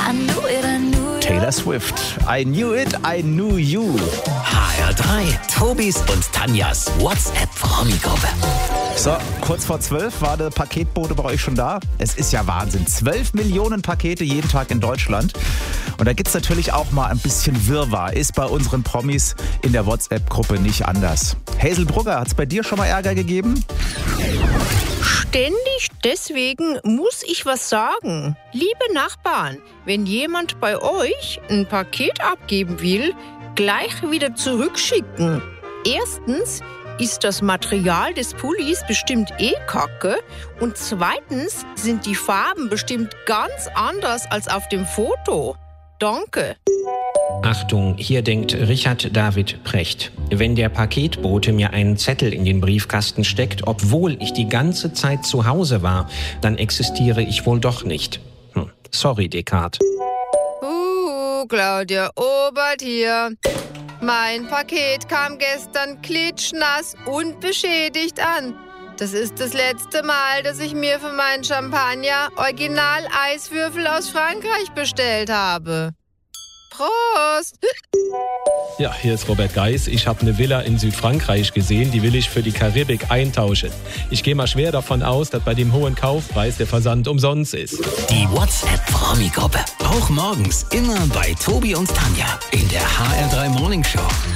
Taylor Swift. I knew it, I knew you. HR3, Tobis und Tanjas WhatsApp-Promi-Gruppe. So, kurz vor 12 war der Paketbote bei euch schon da. Es ist ja Wahnsinn. 12 Millionen Pakete jeden Tag in Deutschland. Und da gibt's natürlich auch mal ein bisschen Wirrwarr. Ist bei unseren Promis in der WhatsApp-Gruppe nicht anders. Hazel Brugger, hat's bei dir schon mal Ärger gegeben? Ständig, deswegen muss ich was sagen. Liebe Nachbarn, wenn jemand bei euch ein Paket abgeben will, gleich wieder zurückschicken. Erstens ist das Material des Pullis bestimmt kacke und zweitens sind die Farben bestimmt ganz anders als auf dem Foto. Danke. Achtung, hier denkt Richard David Precht. Wenn der Paketbote mir einen Zettel in den Briefkasten steckt, obwohl ich die ganze Zeit zu Hause war, dann existiere ich wohl doch nicht. Sorry, Descartes. Claudia Obert hier. Mein Paket kam gestern klitschnass und beschädigt an. Das ist das letzte Mal, dass ich mir für meinen Champagner Original-Eiswürfel aus Frankreich bestellt habe. Prost! Ja, hier ist Robert Geis. Ich habe eine Villa in Südfrankreich gesehen, die will ich für die Karibik eintauschen. Ich gehe mal schwer davon aus, dass bei dem hohen Kaufpreis der Versand umsonst ist. Die WhatsApp-Promi-Gruppe. Auch morgens immer bei Tobi und Tanja in der HR3 Morning Show.